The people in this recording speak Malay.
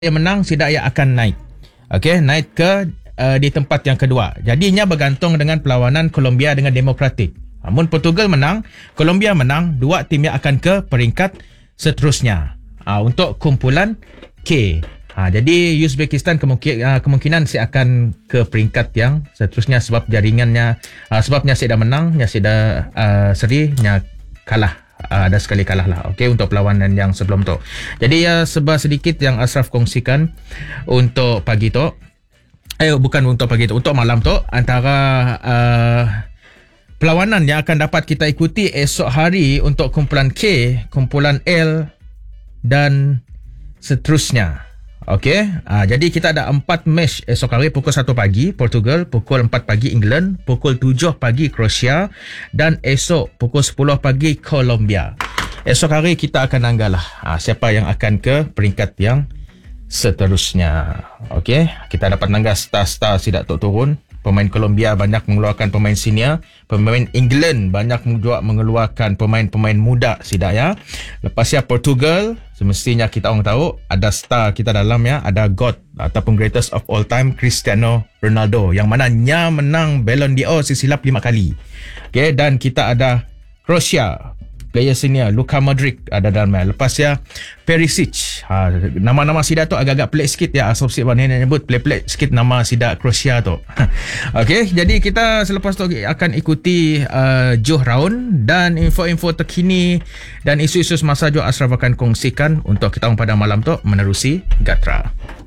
dia menang, Sidak ia akan naik. Okey, naik ke di tempat yang kedua. Jadinya bergantung dengan perlawanan Colombia dengan Demokratik. Namun Portugal menang, Colombia menang, dua tim yang akan ke peringkat seterusnya untuk kumpulan K. Jadi Uzbekistan kemungkinan saya akan ke peringkat yang seterusnya sebab jaringannya, sebabnya saya dah menang, saya dah seri, saya kalah. Ada sekali kalah lah, okey, untuk perlawanan yang sebelum tu. Jadi sebab sedikit yang Ashraf kongsikan untuk pagi tu, bukan untuk pagi tu, untuk malam tu, antara perlawanan yang akan dapat kita ikuti esok hari untuk kumpulan K, kumpulan L dan seterusnya. Okey, jadi kita ada 4 match esok hari pukul 1 pagi Portugal, pukul 4 pagi England, pukul 7 pagi Croatia dan esok pukul 10 pagi Colombia. Esok hari kita akan anggarlah siapa yang akan ke peringkat yang seterusnya. Okey, kita dapat nanggar star-star Sidak Tok turun. Pemain Colombia banyak mengeluarkan pemain senior, pemain England banyak juga mengeluarkan pemain-pemain muda Sidak ya. Lepas Portugal, semestinya kita orang tahu ada star kita dalam ada God ataupun greatest of all time, Cristiano Ronaldo, yang mananya menang Ballon d'Or silap 5 kali. Okay, dan kita ada Croatia, player senior Luka Modric ada dalamnya. Lepas Perisic. Nama-nama Sidak tu agak-agak pelik sikit asal mana nyebut pelik-pelik sikit nama Sidak Croatia tu. Okey, jadi kita selepas tu akan ikuti Juh Round dan info-info terkini dan isu-isu semasa juga Ashraf akan kongsikan untuk kita pada malam tu menerusi Gatra.